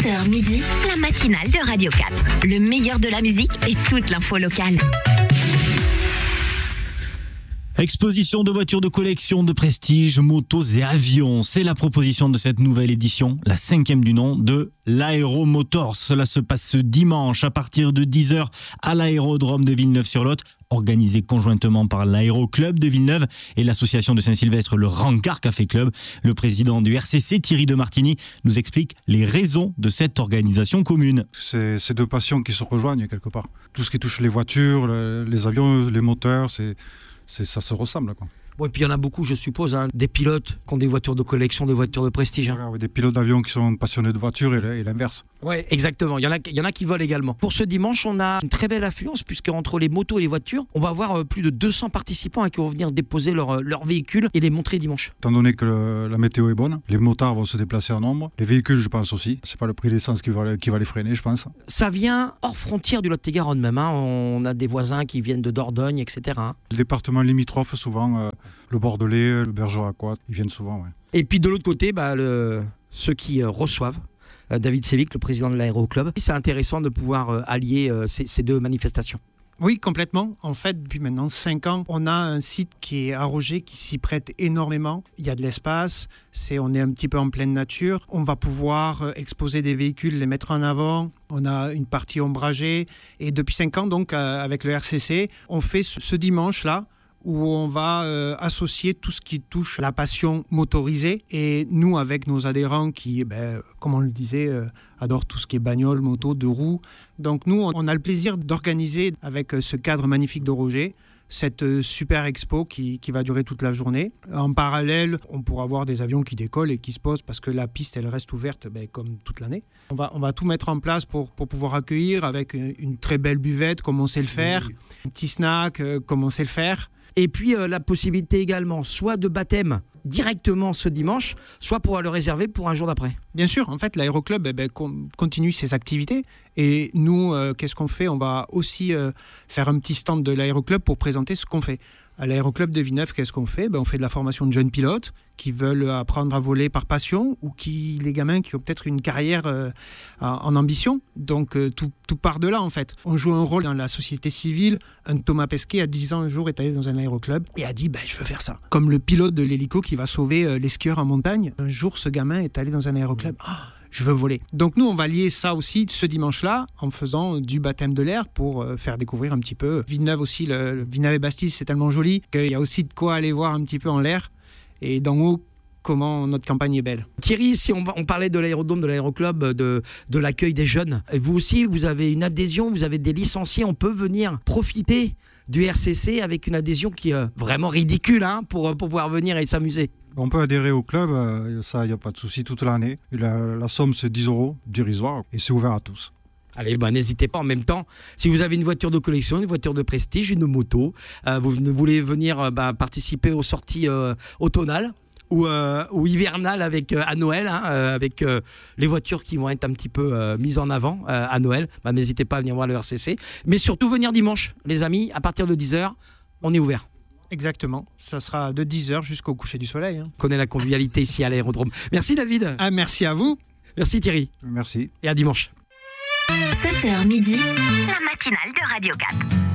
7h midi, la matinale de Radio 4. Le meilleur de la musique et toute l'info locale. Exposition de voitures de collection, de prestige, motos et avions. C'est la proposition de cette nouvelle édition, la 5e du nom de l'Aéromotor. Cela se passe ce dimanche à partir de 10h à l'aérodrome de Villeneuve-sur-Lot, organisé conjointement par l'Aéroclub de Villeneuve et l'association de Saint-Sylvestre, le Rancard Café Club. Le président du RCC, Thierry de Martini, nous explique les raisons de cette organisation commune. C'est ces deux passions qui se rejoignent quelque part. Tout ce qui touche les voitures, les avions, les moteurs, ça se ressemble, quoi. Bon, et puis il y en a beaucoup, je suppose, des pilotes qui ont des voitures de collection, des voitures de prestige. Voilà, des pilotes d'avion qui sont passionnés de voitures et l'inverse. Oui, exactement. Il y en a qui volent également. Pour ce dimanche, on a une très belle affluence, puisque entre les motos et les voitures, on va avoir plus de 200 participants qui vont venir déposer leur véhicule et les montrer dimanche. Étant donné que la météo est bonne, les motards vont se déplacer en nombre. Les véhicules, je pense aussi. C'est pas le prix de l'essence qui va les freiner, je pense. Ça vient hors frontière du Lot-et-Garonne même. On a des voisins qui viennent de Dordogne, etc. Le département limitrophe, souvent, le Bordelais, le Bergeracois, ils viennent souvent. Ouais. Et puis de l'autre côté, ceux qui reçoivent, David Sévic, le président de l'Aéroclub. C'est intéressant de pouvoir allier ces deux manifestations. Oui, complètement. En fait, depuis maintenant 5 ans, on a un site qui est à Roger, qui s'y prête énormément. Il y a de l'espace, on est un petit peu en pleine nature. On va pouvoir exposer des véhicules, les mettre en avant. On a une partie ombragée. Et depuis 5 ans, donc, avec le RCC, on fait ce dimanche-là, où on va associer tout ce qui touche la passion motorisée. Et nous, avec nos adhérents qui, comme on le disait, adorent tout ce qui est bagnole, moto, deux roues. Donc nous, on a le plaisir d'organiser, avec ce cadre magnifique de Roger, cette super expo qui va durer toute la journée. En parallèle, on pourra voir des avions qui décollent et qui se posent parce que la piste, elle reste ouverte comme toute l'année. On va tout mettre en place pour pouvoir accueillir avec une très belle buvette, comme on sait le faire, un petit snack, comme on sait le faire. Et puis la possibilité également, soit de baptême directement ce dimanche, soit pour le réserver pour un jour d'après. Bien sûr, en fait, l'Aéroclub continue ses activités. Et nous, qu'est-ce qu'on fait ? On va aussi faire un petit stand de l'Aéroclub pour présenter ce qu'on fait. À l'Aéroclub de Villeneuve, qu'est-ce qu'on fait ? On fait de la formation de jeunes pilotes qui veulent apprendre à voler par passion ou les gamins qui ont peut-être une carrière en ambition. Donc tout part de là, en fait. On joue un rôle dans la société civile. Un Thomas Pesquet, à 10 ans, un jour, est allé dans un aéroclub et a dit je veux faire ça. Comme le pilote de l'hélico qui va sauver les skieurs en montagne. Un jour, ce gamin est allé dans un aéroclub. Je veux voler. Donc nous, on va lier ça aussi ce dimanche-là en faisant du baptême de l'air pour faire découvrir un petit peu. Villeneuve aussi, le Villeneuve et Bastille, c'est tellement joli qu'il y a aussi de quoi aller voir un petit peu en l'air et d'en haut comment notre campagne est belle. Thierry, si on parlait de l'aérodrome, de l'aéroclub, de l'accueil des jeunes, et vous aussi, vous avez une adhésion, vous avez des licenciés, on peut venir profiter du RCC avec une adhésion qui est vraiment ridicule pour pouvoir venir et s'amuser. On peut adhérer au club, ça, il n'y a pas de souci, toute l'année. La somme, c'est 10 € dérisoire et c'est ouvert à tous. Allez, n'hésitez pas en même temps. Si vous avez une voiture de collection, une voiture de prestige, une moto, vous voulez venir participer aux sorties automnales ou hivernales à Noël, avec les voitures qui vont être un petit peu mises en avant à Noël, n'hésitez pas à venir voir le RCC. Mais surtout venir dimanche, les amis, à partir de 10h, on est ouvert. Exactement, ça sera de 10h jusqu'au coucher du soleil. On connaît la convivialité ici à l'aérodrome. Merci David. Merci à vous. Merci Thierry. Merci. Et à dimanche. 7h midi, la matinale de Radio 4.